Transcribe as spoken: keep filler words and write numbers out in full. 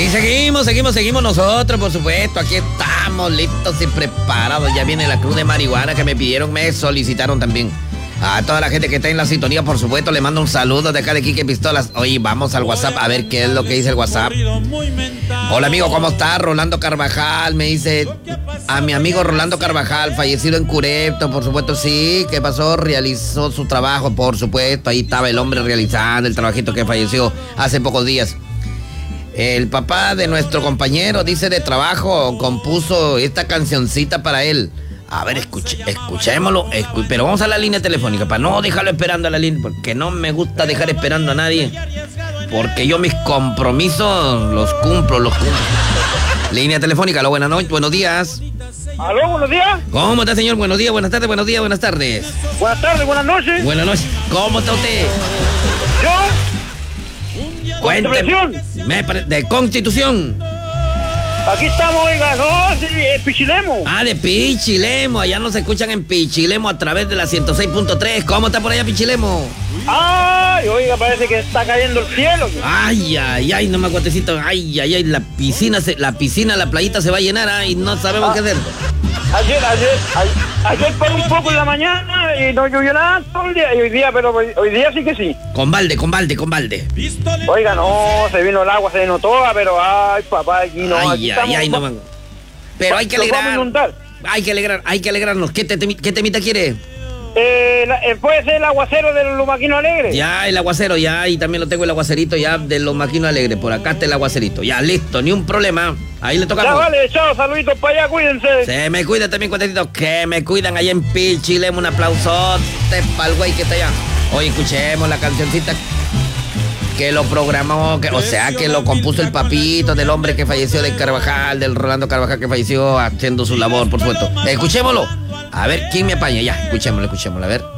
Y seguimos, seguimos, seguimos nosotros, por supuesto. Aquí estamos listos y preparados. Ya viene la cruz de marihuana que me pidieron, me solicitaron también. A toda la gente que está en la sintonía, por supuesto, le mando un saludo de acá de Quique Pistolas. Oye, vamos al WhatsApp a ver qué es lo que dice el WhatsApp. Hola, amigo, ¿cómo estás? Rolando Carvajal me dice... A mi amigo Rolando Carvajal, fallecido en Curepto, por supuesto, sí. ¿Qué pasó? Realizó su trabajo, por supuesto. Ahí estaba el hombre realizando el trabajito que falleció hace pocos días. El papá de nuestro compañero, dice, de trabajo, compuso esta cancioncita para él. A ver, escuche, escuchémoslo, escu pero vamos a la línea telefónica para no dejarlo esperando a la línea, porque no me gusta dejar esperando a nadie, porque yo mis compromisos los cumplo, los cumplo. Línea telefónica, aló, buenas noches, buenos días. Aló, buenos días. ¿Cómo está, señor? Buenos días, buenas tardes, buenos días, buenas tardes. Buenas tardes, buenas noches. Buenas noches, ¿cómo está usted? Yo, Cuénteme. Me pare- de Constitución. aquí estamos, oiga, no, sí, eh, Pichilemo. Ah, de Pichilemo, allá nos escuchan en Pichilemo a través de la ciento seis punto tres. ¿Cómo está por allá Pichilemo? Ay, oiga, parece que está cayendo el cielo. Ay, ay, ay, no me aguantecito. Ay, ay, ay, la piscina, se, la piscina, la playita se va a llenar, ay, no sabemos Ah. qué hacer. Ayer, ayer, ayer, ayer paró un poco en la mañana y no llovió nada todo el día. Y hoy día, pero hoy, hoy día sí que sí. Con balde, con balde, con balde. Oiga, no, se vino el agua, se vino toda, pero ay, papá, aquí no. Ay, aquí ay, estamos, ay, no me... Pero hay que nos vamos a alegrar. inundar. Hay que alegrar, hay que alegrarnos. ¿Qué, te, qué temita quiere? Eh, la- eh, puede ser el aguacero de los Maquinos Alegres. Ya, el aguacero, ya, y también lo tengo el aguacerito ya de los Maquinos Alegres. Por acá está el aguacerito. Ya, listo, ni un problema. Ahí le toca. Ya vale, chao, saluditos para allá, cuídense. Se me cuida también, cuatecitos, que me cuidan allá en Pichilemo. Un aplausote para el güey que está allá. Hoy escuchemos la cancioncita que lo programó, que, o sea, que lo compuso el papito del hombre que falleció de Carvajal, del Rolando Carvajal que falleció haciendo su labor, por supuesto. Escuchémoslo. A ver, ¿quién me apaña? Ya, escuchémoslo, escuchémoslo, a ver.